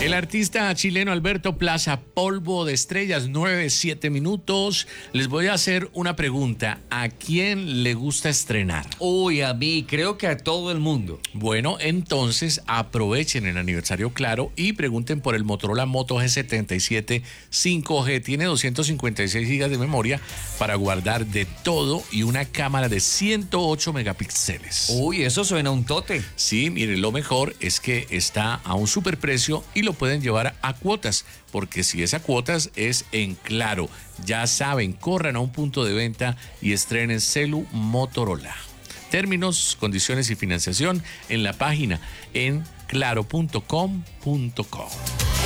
El artista chileno Alberto Plaza, Polvo de Estrellas, 9:07. Les voy a hacer una pregunta. ¿A quién le gusta estrenar? Uy, a mí, creo que a todo el mundo. Bueno, entonces aprovechen el aniversario Claro y pregunten por el Motorola Moto G77 5G. Tiene 256 GB de memoria para guardar de todo y una cámara de 108 megapíxeles. Uy, eso suena un tote. Sí, miren, lo mejor es que está a un superprecio y lo pueden llevar a cuotas, porque si es a cuotas es en Claro. Ya saben, corran a un punto de venta y estrenen celu Motorola. Términos, condiciones y financiación en la página en claro.com.co.